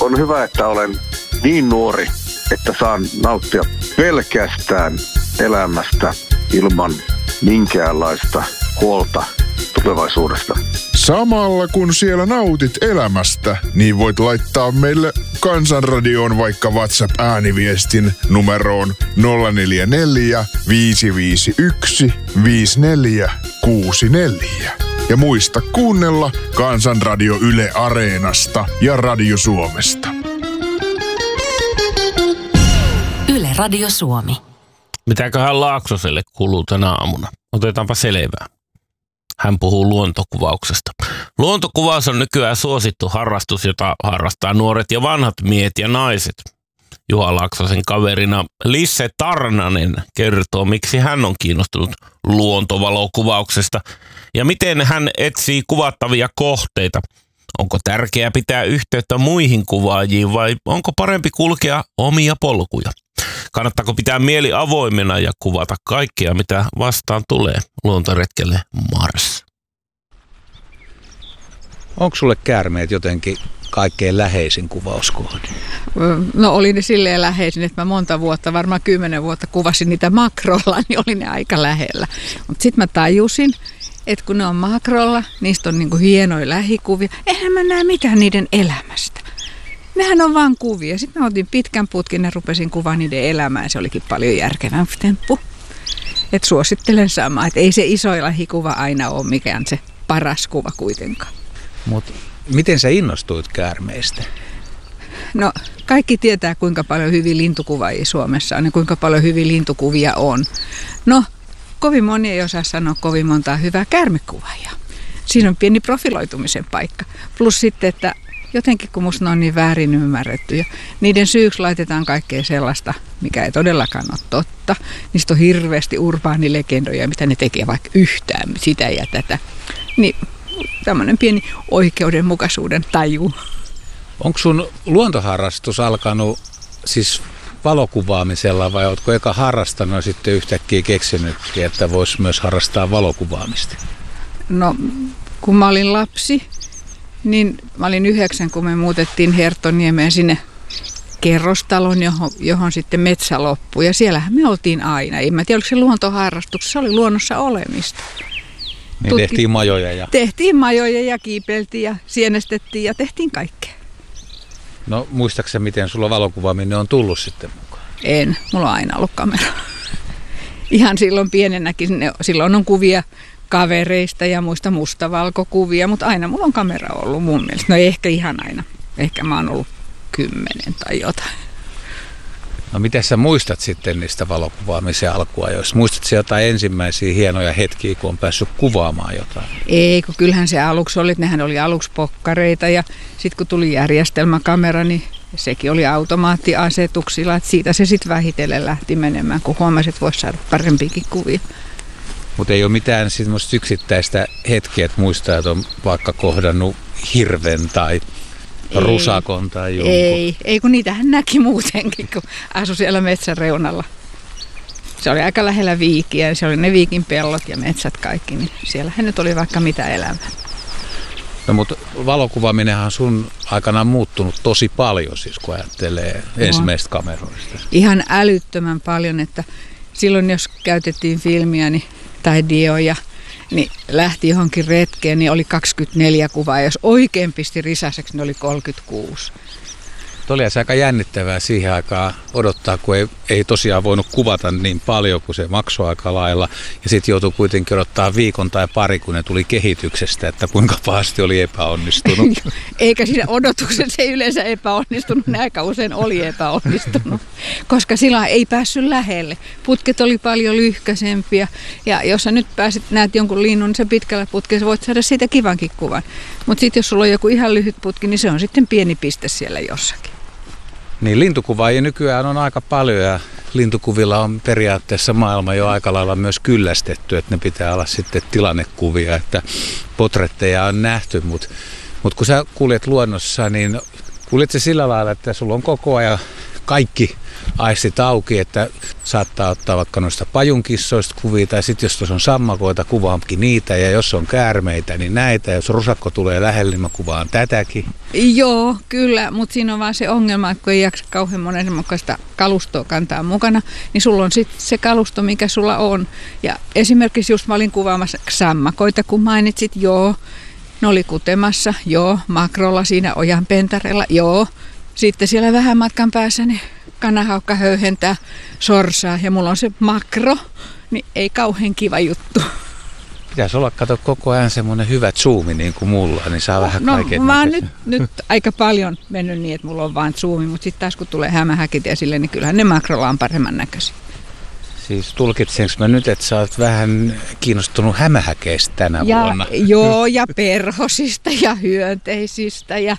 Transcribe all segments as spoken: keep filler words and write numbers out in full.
on hyvä, että olen niin nuori, että saan nauttia pelkästään elämästä ilman minkäänlaista huolta tulevaisuudesta. Samalla kun siellä nautit elämästä, niin voit laittaa meille Kansanradioon vaikka WhatsApp-ääniviestin numeroon nolla neljä neljä, viisi viisi yksi, viisi neljä kuusi neljä. Ja muista kuunnella Kansanradio Yle Areenasta ja Radio Suomesta. Yle Radio Suomi. Mitäköhän Laaksoselle kuuluu tänä aamuna? Otetaanpa selvää. Hän puhuu luontokuvauksesta. Luontokuvaus on nykyään suosittu harrastus, jota harrastaa nuoret ja vanhat miehet ja naiset. Juha Laaksosen kaverina Lisse Tarnanen kertoo, miksi hän on kiinnostunut luontovalokuvauksesta ja miten hän etsii kuvattavia kohteita. Onko tärkeää pitää yhteyttä muihin kuvaajiin vai onko parempi kulkea omia polkuja? Kannattaako pitää mieli avoimena ja kuvata kaikkea, mitä vastaan tulee luontoretkelle Mars? Onko sulle käärmeet jotenkin kaikkein läheisin kuvauskohde? No oli ne silleen läheisin, että mä monta vuotta, varmaan kymmenen vuotta kuvasin niitä makrolla, niin oli ne aika lähellä. Mutta sitten mä tajusin, että kun ne on makrolla, niistä on niinku hienoja lähikuvia. Eihän mä näe mitään niiden elämästä. Nehän on vaan kuvia. Sitten mä otin pitkän putkin ja rupesin kuvaamaan niiden elämää. Se olikin paljon järkevämpi temppu. Et suosittelen samaa, että ei se iso lähikuva aina ole mikään se paras kuva kuitenkaan. Mut miten sä innostuit käärmeistä? No kaikki tietää, kuinka paljon hyviä lintukuvaajia Suomessa on ja kuinka paljon hyviä lintukuvia on. No kovin moni ei osaa sanoa kovin montaa hyvää käärmekuvaajaa. Siinä on pieni profiloitumisen paikka. Plus sitten, että jotenkin kun musta ne on niin väärin ymmärretty ja niiden syyksi laitetaan kaikkea sellaista, mikä ei todellakaan ole totta. Niistä on hirveästi urbaanilegendoja, mitä ne tekee vaikka yhtään sitä ja tätä. Niin tämmöinen pieni oikeudenmukaisuuden taju. Onko sun luontoharrastus alkanut siis valokuvaamisella vai ootko eka harrastanut ja sitten yhtäkkiä keksinytkin, että vois myös harrastaa valokuvaamista? No kun mä olin lapsi, niin mä olin yhdeksän, kun me muutettiin Herttoniemeen sinne kerrostalon, johon, johon sitten metsä loppui. Ja siellähän me oltiin aina. En mä tiedä, oliko se luontoharrastuksessa, se oli luonnossa olemista. Niin Tutki... tehtiin majoja ja... Tehtiin majoja ja kiipeltiin ja sienestettiin ja tehtiin kaikkea. No muistaaksä, miten sulla valokuvaaminen on tullut sitten mukaan? En, mulla on aina ollut kamera. Ihan silloin pienenäkin, silloin on kuvia kavereista ja muista mustavalkokuvia, mutta aina mulla on kamera ollut mun mielestä. No ei ehkä ihan aina. Ehkä mä oon ollut kymmenen tai jotain. No miten sä muistat sitten niistä valokuvaamisen alkuajoista? Muistatko jotain ensimmäisiä hienoja hetkiä, kun on päässyt kuvaamaan jotain? Ei, kun kyllähän se aluksi oli, että nehän oli aluksi pokkareita ja sitten kun tuli järjestelmäkamera, niin sekin oli automaattiasetuksilla, että siitä se sitten vähitellen lähti menemään, kun huomasi, että voisi saada parempiakin kuvia. Mutta ei ole mitään semmoista yksittäistä hetkeä, että muistaa, että on vaikka kohdannut hirven tai ei, rusakon tai jonkun. Ei, ei, kun niitähän näki muutenkin, kun asui siellä metsän reunalla. Se oli aika lähellä viikiä, se oli ne viikin pellot ja metsät kaikki, niin siellähän nyt oli vaikka mitä elämää. No mutta valokuvaaminenhan on sun aikanaan muuttunut tosi paljon, siis kun ajattelee ensimmäistä kameroista. Ihan älyttömän paljon, että silloin jos käytettiin filmiä niin, tai dioja, niin lähti johonkin retkeen, niin oli kaksikymmentäneljä kuvaa. Ja jos oikein pisti risaseksi, niin oli kolmekymmentäkuusi. Tuo oli aika jännittävää siihen aikaan odottaa, kun ei, ei tosiaan voinut kuvata niin paljon, kun se maksoi aika lailla. Ja sitten joutui kuitenkin odottaa viikon tai pari, kun ne tuli kehityksestä, että kuinka pahasti oli epäonnistunut. Eikä siinä odotuksessa ei yleensä epäonnistunut, ne aika usein oli epäonnistunut. Koska silloin ei päässyt lähelle. Putket oli paljon lyhkäisempiä. Ja jos sä nyt pääset, näet jonkun linnun, niin se pitkällä putkella voit saada siitä kivankin kuvan. Mutta sitten jos sulla on joku ihan lyhyt putki, niin se on sitten pieni piste siellä jossakin. Niin lintukuvaajia nykyään on aika paljon ja lintukuvilla on periaatteessa maailma jo aika lailla myös kyllästetty, että ne pitää olla sitten tilannekuvia, että potretteja on nähty, mutta mut kun sä kuljet luonnossa, niin kuljet se sillä lailla, että sulla on koko ajan kaikki aistit auki, että saattaa ottaa vaikka noista pajunkissoista kuvia, tai sitten jos tuossa on sammakoita, kuvaankin niitä, ja jos on käärmeitä, niin näitä, jos rusakko tulee lähelle, niin mä kuvaan tätäkin. Joo, kyllä, mutta siinä on vaan se ongelma, että kun ei jaksa kauhean monenmukaista kalustoa kantaa mukana, niin sulla on sitten se kalusto, mikä sulla on. Ja esimerkiksi just mä olin kuvaamassa sammakoita, kun mainitsit, joo, ne oli kutemassa, joo, makrolla siinä ojan pentarella, joo. Sitten siellä vähän matkan päässä niin kanahaukka höyhentää sorsaa ja mulla on se makro, niin ei kauhean kiva juttu. Pitäisi olla, kato, koko ajan semmoinen hyvä zoomi niin kuin mulla, niin saa vähän no, kaiken. No mä oon nyt, nyt aika paljon mennyt niin, että mulla on vaan zoomi, mutta sitten taas kun tulee hämähäkit ja sille, niin kyllähän ne makrolla on paremman näköisiä. Siis tulkitsenko mä nyt, että sä oot vähän kiinnostunut hämähäkeistä tänä ja, vuonna? Joo, ja perhosista ja hyönteisistä ja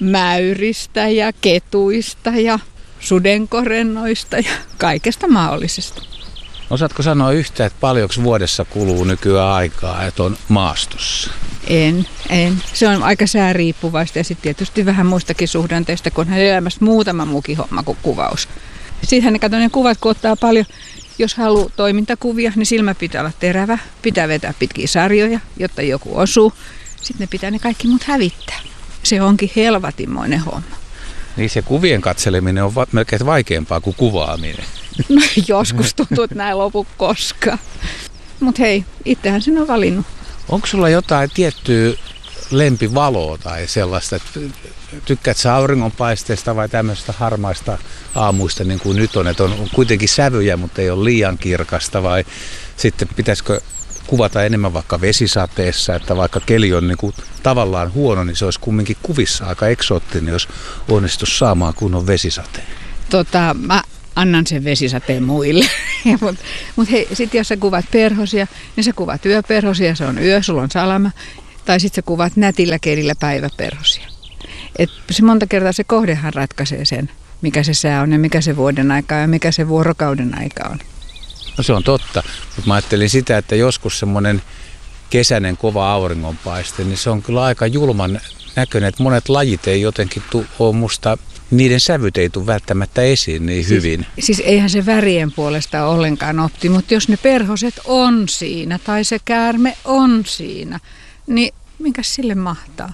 mäyristä ja ketuista ja sudenkorennoista ja kaikesta mahdollisesta. Osaatko sanoa yhtään, että paljonko vuodessa kuluu nykyään aikaa, että on maastossa? En, en. Se on aika sääriippuvaista ja sitten tietysti vähän muistakin suhdanteista, kun hän elämässä muutama muukin homma kuin kuvaus. Siitähän ne katsoo ne kuvat, kun ottaa paljon. Jos haluaa toimintakuvia, niin silmä pitää olla terävä, pitää vetää pitkiä sarjoja, jotta joku osuu. Sitten ne pitää ne kaikki muut hävittää. Se onkin helvatinmoinen homma. Niin se kuvien katseleminen on va- melkein vaikeampaa kuin kuvaaminen. No joskus tuntuu, että näin lopu koskaan. Mutta hei, itsehän sen on valinnut. Onko sulla jotain tiettyä lempivaloa tai sellaista, että tykkäät sä auringonpaisteesta vai tämmöistä harmaista aamuista niin kuin nyt on, että on kuitenkin sävyjä, mutta ei ole liian kirkasta, vai sitten pitäisikö kuvata enemmän vaikka vesisateessa, että vaikka keli on niin kuin tavallaan huono, niin se olisi kumminkin kuvissa aika eksoottinen, jos onnistuisi saamaan kunnon vesisateen. Tota, mä annan sen vesisateen muille. Mutta mut hei, sitten jos sä kuvat perhosia, niin sä kuvat yöperhosia, se on yö, sulla on salama. Tai sitten sä kuvat nätillä kelillä päiväperhosia. Et se monta kertaa se kohdehan ratkaisee sen, mikä se sää on ja mikä se vuoden aika ja mikä se vuorokauden aika on. No se on totta, mutta mä ajattelin sitä, että joskus semmoinen kesäinen kova auringonpaiste, niin se on kyllä aika julman näköinen, että monet lajit ei jotenkin tu- ole musta, niiden sävyt ei tule välttämättä esiin niin siis, hyvin. Siis eihän se värien puolesta ollenkaan opti, mutta jos ne perhoset on siinä tai se käärme on siinä, niin minkäs sille mahtaa?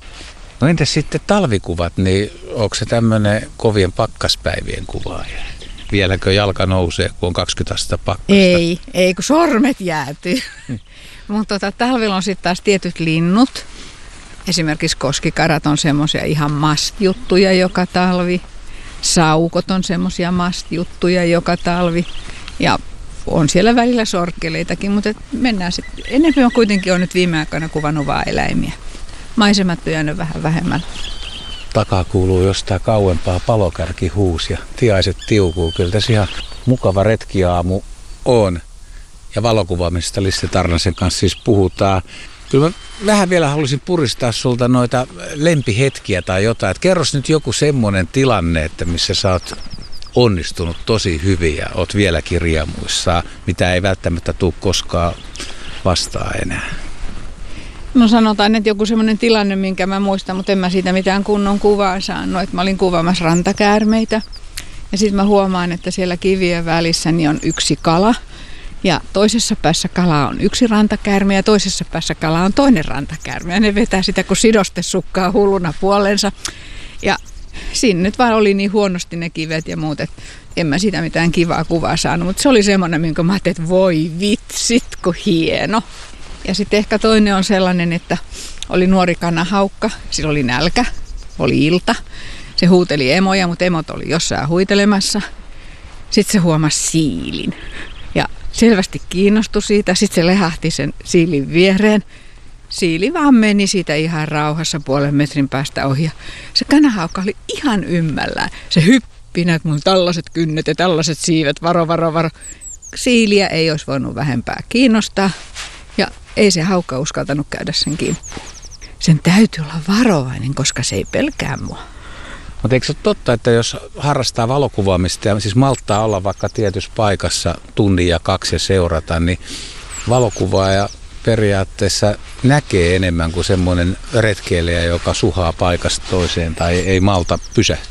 No entäs sitten talvikuvat, niin onko se tämmöinen kovien pakkaspäivien kuvaaja? Vieläkö jalka nousee, kun on kaksikymmentä astetta pakkasta? Ei, ei kun sormet jäätyy. Mutta tota, talvella on sitten taas tietyt linnut. Esimerkiksi koskikarat on semmoisia ihan must-juttuja joka talvi. Saukot on semmoisia must-juttuja joka talvi. Ja on siellä välillä sorkkeleitakin, mutta mennään sitten. Enemmän on kuitenkin on nyt viime aikoina kuvannut vaan eläimiä. Maisemat on jäänyt vähän vähemmän. Takaa kuuluu jostain kauempaa palokärki huus ja tiaiset tiukuu. Kyllä tässä ihan mukava retkiaamu on. Ja valokuvaamisesta Lissi Tarnasen kanssa siis puhutaan. Kyllä mä vähän vielä haluaisin puristaa sulta noita lempihetkiä tai jotain. Et kerros nyt joku semmoinen tilanne, että missä sä oot onnistunut tosi hyvin ja oot vieläkin riemuissaan, mitä ei välttämättä tule koskaan vastaan enää. No sanotaan, että joku semmoinen tilanne, minkä mä muistan, mutta en mä siitä mitään kunnon kuvaa saanut. Että mä olin kuvaamassa rantakäärmeitä ja sitten mä huomaan, että siellä kivien välissä niin on yksi kala. Ja toisessa päässä kala on yksi rantakäärme ja toisessa päässä kala on toinen rantakäärme. Ja ne vetää sitä, kun sidoste sukkaa hulluna puolensa. Ja siinä nyt vaan oli niin huonosti ne kivet ja muut, että en mä siitä mitään kivaa kuvaa saanut. Mutta se oli semmoinen, minkä mä ajattelin, että voi vitsit, kun hieno. Ja sitten ehkä toinen on sellainen, että oli nuori kanahaukka, sillä oli nälkä, oli ilta. Se huuteli emoja, mutta emot oli jossain huitelemassa. Sitten se huomasi siilin ja selvästi kiinnostui siitä. Sitten se lehahti sen siilin viereen. Siili vaan meni siitä ihan rauhassa puolen metrin päästä ohi. Ja se kanahaukka oli ihan ymmällään. Se hyppi, näet mun tällaiset kynnet ja tällaiset siivet, varo, varo, varo. Siiliä ei olisi voinut vähempää kiinnostaa. Ja ei se haukka uskaltanut käydä sen kimppuun. Sen täytyy olla varovainen, koska se ei pelkää mua. Mutta eikö se ole totta, että jos harrastaa valokuvaamista ja siis malttaa olla vaikka tietyssä paikassa tunnin ja kaksi ja seurata, niin valokuvaaja periaatteessa näkee enemmän kuin semmoinen retkeilijä, joka suhaa paikasta toiseen tai ei malta pysähtyä?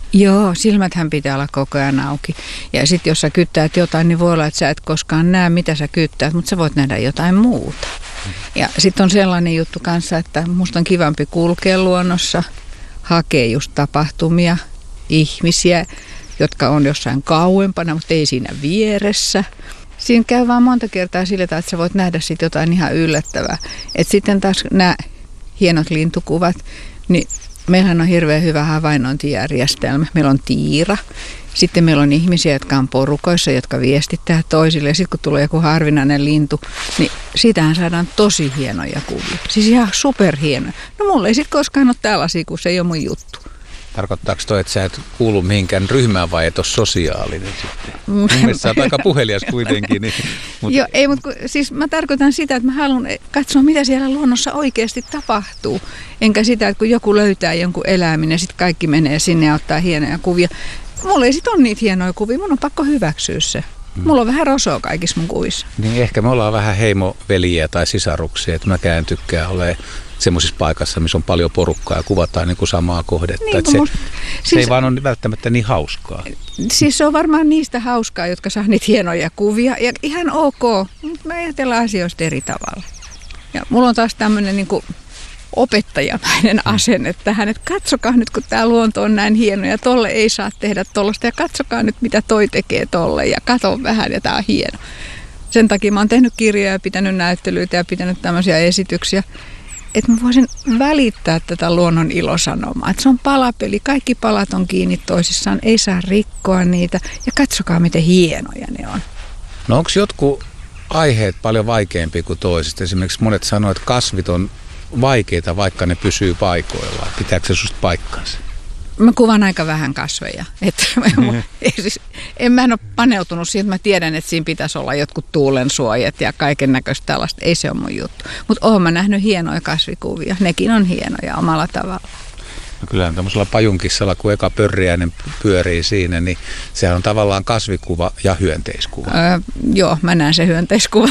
Joo, silmäthän pitää olla koko ajan auki. Ja sitten jos sä kyttäät jotain, niin voi olla, että sä et koskaan näe, mitä sä kyttäät, mutta sä voit nähdä jotain muuta. Ja sitten on sellainen juttu kanssa, että musta on kivampi kulkea luonnossa, hakea just tapahtumia, ihmisiä, jotka on jossain kauempana, mutta ei siinä vieressä. Siinä käy vaan monta kertaa sillä tavalla, että sä voit nähdä sitten jotain ihan yllättävää. Et sitten taas nämä hienot lintukuvat, niin meillähän on hirveän hyvä havainnointijärjestelmä. Meillä on tiira. Sitten meillä on ihmisiä, jotka on porukoissa, jotka viestittää toisille. Ja sitten kun tulee joku harvinainen lintu, niin siitähän saadaan tosi hienoja kuvia. Siis ihan superhienoja. No mulla ei sitten koskaan ole tällaisia, kun se ei ole mun juttu. Tarkoittaako toi, että sä et kuulu mihinkään ryhmään vai et ole sosiaalinen sitten? Mun mielestä sä oot aika puhelias kuitenkin. Niin, mutta... Joo, ei, mutta siis mä tarkoitan sitä, että mä haluan katsoa, mitä siellä luonnossa oikeasti tapahtuu. Enkä sitä, että kun joku löytää jonkun eläimen ja sitten kaikki menee sinne ja ottaa hienoja kuvia. Mulla ei sit ole niitä hienoja kuvia, mun on pakko hyväksyä se. Mulla on vähän rosoa kaikissa mun kuvissa. Niin ehkä me ollaan vähän heimoveliä tai sisaruksia, että mäkään tykkään olemaan semmoisissa paikassa, missä on paljon porukkaa ja kuvataan niin kuin samaa kohdetta. Niin, se, musta, se siis, ei vaan ole välttämättä niin hauskaa. Siis se on varmaan niistä hauskaa, jotka saa niitä hienoja kuvia. Ja ihan ok, mutta me ajatellaan asioista eri tavalla. Ja mulla on taas tämmöinen niin kuin opettajamainen asenne tähän, että katsokaa nyt, kun tämä luonto on näin hieno ja tolle ei saa tehdä tollasta. Ja katsokaa nyt, mitä toi tekee tolle ja kato vähän ja tämä on hieno. Sen takia mä oon tehnyt kirjoja ja pitänyt näyttelyitä ja pitänyt tämmöisiä esityksiä, että mä voisin välittää tätä luonnon ilosanomaa. Että se on palapeli, kaikki palat on kiinni toisissaan, ei saa rikkoa niitä ja katsokaa, miten hienoja ne on. No onko jotkut aiheet paljon vaikeampia kuin toisista? Esimerkiksi monet sanoo, että kasvit on vaikeita, vaikka ne pysyy paikoillaan. Pitääkö se susta paikkansa? Mä kuvan aika vähän kasveja. Et, mm. siis, en mä en ole paneutunut siihen, että mä tiedän, että siinä pitäisi olla jotkut tuulensuojat ja kaiken näköistä tällaista. Ei se ole mun juttu. Mutta oon mä nähnyt hienoja kasvikuvia. Nekin on hienoja omalla tavalla. No kyllähän tämmöisellä pajunkissalla, kun eka pörriäinen pyörii siinä, niin sehän on tavallaan kasvikuva ja hyönteiskuva. Öö, joo, mä näen sen hyönteiskuvan.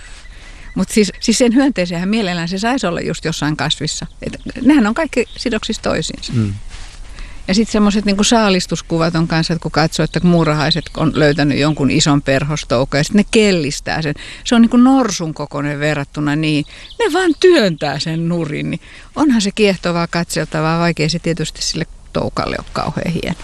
Mutta siis, siis sen hyönteisenhän mielellään se saisi olla just jossain kasvissa. Et nehän on kaikki sidoksissa toisiinsa. Mm. Ja sitten semmoiset niinku saalistuskuvat on kanssa, että kun katsoo, että muurahaiset on löytänyt jonkun ison perhostoukon ja sitten ne kellistää sen. Se on niinku norsun kokoinen verrattuna niin. Ne vaan työntää sen nurin. Niin onhan se kiehtovaa, katseltavaa, vaikea se tietysti sille toukalle ole kauhean hieno.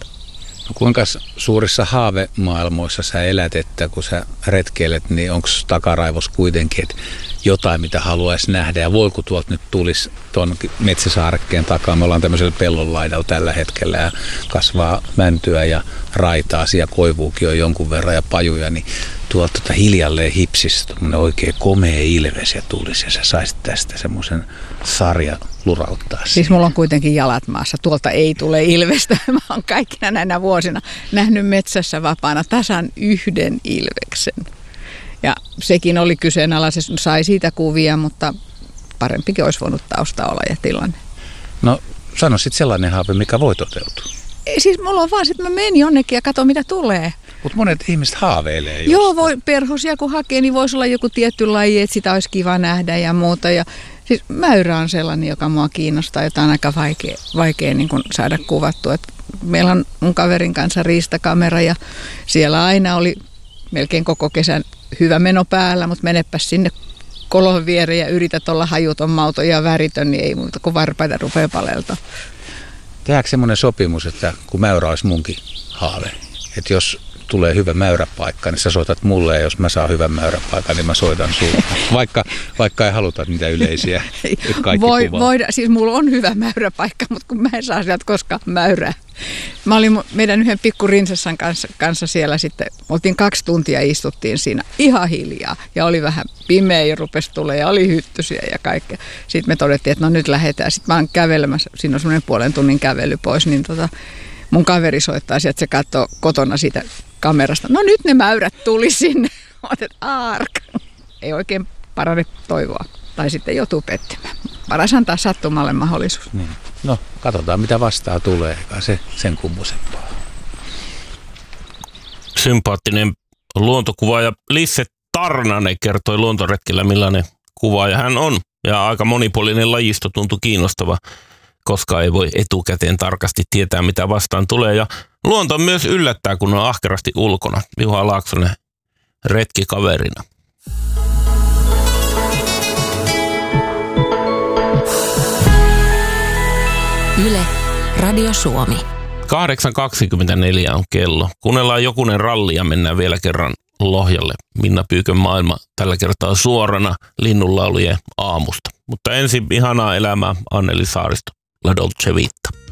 No kuinka suurissa haavemaailmoissa sä elät, että kun sä retkeilet, niin onko takaraivos kuitenkin että jotain, mitä haluaisi nähdä? Ja voiko tuolta nyt tulisi tuon metsäsaarekkeen takaa? Me ollaan tämmöisellä pellonlaidalla tällä hetkellä ja kasvaa mäntyä ja raitaa. Siellä koivuukin on jonkun verran ja pajuja, niin tuolta tota hiljalleen hipsistä tommoinen oikein komea ilves ja tulisi ja sä saisit tästä semmoisen sarjan lurauttaa. Siis siihen. mulla on kuitenkin jalat maassa. Tuolta ei tule ilvestä. Mä oon kaikkina näinä vuosina nähnyt metsässä vapaana tasan yhden ilveksen. Ja sekin oli kyseenalaisesti, sai siitä kuvia, mutta parempikin olisi voinut tausta olla ja tilanne. No sano sitten sellainen haave, mikä voi toteutua. Ei, siis mulla on vaan, että mä menen jonnekin ja katson mitä tulee. Mutta monet ihmiset haaveilee jostain. Joo, voi, perhosia kun hakee, niin voisi olla joku tietty laji, että sitä olisi kiva nähdä ja muuta. Ja siis mäyrä on sellainen, joka mua kiinnostaa, jota on aika vaikea, vaikea niin kuin saada kuvattua. Et meillä on mun kaverin kanssa riistakamera ja siellä aina oli melkein koko kesän hyvä meno päällä, mutta menepäs sinne kolon viereen ja yrität olla hajuton, mauton ja väritön, niin ei muuta kuin varpaita rupeaa palelta. Tehdäänkö semmoinen sopimus, että kun mäyrä olisi munkin haave, että jos tulee hyvä mäyräpaikka, niin sä soitat mulle ja jos mä saan hyvän mäyräpaikan, niin mä soitan sulle. Vaikka, vaikka ei haluta niitä yleisiä, että kaikki Voi, kuvaa. voida, siis mulla on hyvä mäyräpaikka, mutta kun mä en saa sieltä koskaan mäyrää. Mä olin meidän yhden pikku rinsessan kanssa, kanssa siellä sitten, oltiin kaksi tuntia istuttiin siinä ihan hiljaa ja oli vähän pimeä ja rupesi tulee ja oli hyttysiä ja kaikkea. Sitten me todettiin, että no nyt lähdetään. Sitten mä oon kävelemässä, siinä on semmoinen puolen tunnin kävely pois, niin tota, mun kaveri soittaa sieltä, että se katsoo kotona siitä kamerasta. No nyt ne mäyrät tuli sinne. Olet aark. Ei oikein parane toivoa. Tai sitten joutuu pettymään. Paras antaa sattumalle mahdollisuus. Niin. No, katsotaan mitä vastaa tulee. Eikä se sen kummosempaa. Sympaattinen luontokuvaaja Lisse Tarnanen kertoi luontoretkellä, millainen kuvaaja hän on. Ja aika monipuolinen lajisto tuntui kiinnostava. koska ei voi etukäteen tarkasti tietää, mitä vastaan tulee. Ja luonto myös yllättää, kun on ahkerasti ulkona. Juha Laaksonen retkikaverina. Yle, Radio Suomi. kahdeksan kaksikymmentäneljä on kello. Kuunnellaan jokunen ralli ja mennään vielä kerran Lohjalle. Minna Pyykön maailma tällä kertaa suorana linnunlaulujen aamusta. Mutta ensin ihanaa elämää Anneli Saaristo, La Dolce Vita.